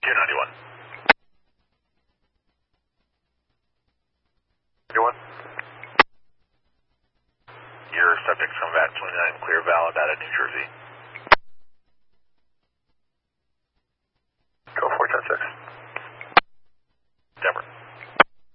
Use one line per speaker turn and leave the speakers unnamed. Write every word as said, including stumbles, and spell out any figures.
two ninety-one. ninety-one. Your subject's from V A T twenty-nine, clear valid out of New Jersey.